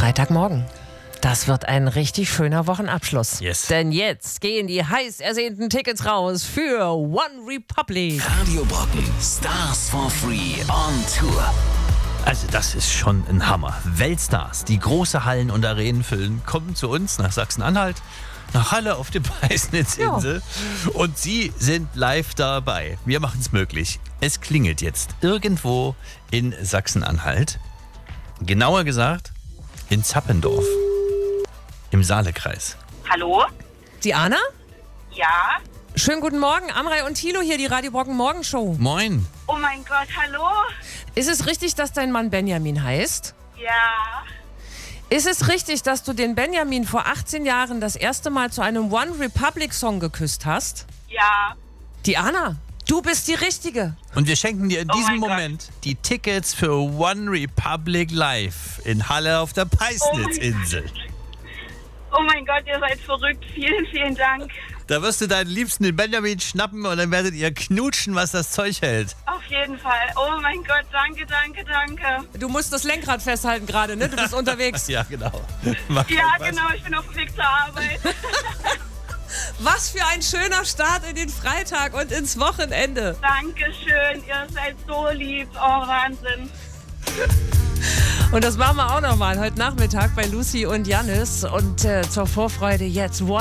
Freitagmorgen. Das wird ein richtig schöner Wochenabschluss. Yes. Denn jetzt gehen die heiß ersehnten Tickets raus für One Republic. Radio Brocken, Stars for Free on Tour. Also das ist schon ein Hammer. Weltstars, die große Hallen und Arenen füllen, kommen zu uns nach Sachsen-Anhalt, nach Halle auf der Peisnitzinsel. Und sie sind live dabei. Wir machen es möglich. Es klingelt jetzt irgendwo in Sachsen-Anhalt. Genauer gesagt in Zappendorf im Saalekreis. Hallo? Diana? Ja? Schönen guten Morgen. Amrei und Thilo hier, die Radio Brocken Morgenshow. Moin. Oh mein Gott, hallo? Ist es richtig, dass dein Mann Benjamin heißt? Ja. Ist es richtig, dass du den Benjamin vor 18 Jahren das erste Mal zu einem One Republic Song geküsst hast? Ja. Diana, du bist die Richtige. Und wir schenken dir in Oh diesem mein Gott. Moment die Tickets für One Republic Live in Halle auf der Peisnitzinsel. Oh mein Gott, ihr seid verrückt. Vielen, vielen Dank. Da wirst du deinen Liebsten, den Benjamin, schnappen und dann werdet ihr knutschen, was das Zeug hält. Auf jeden Fall. Oh mein Gott, danke, danke, danke. Du musst das Lenkrad festhalten gerade, ne? Du bist unterwegs. Ja, genau. Mach Ja, was. genau, ich bin auf dem Weg zur Arbeit. Was für ein schöner Start in den Freitag und ins Wochenende. Dankeschön, ihr seid so lieb. Oh, Wahnsinn. Und das machen wir auch nochmal heute Nachmittag bei Lucy und Jannis. Und zur Vorfreude jetzt One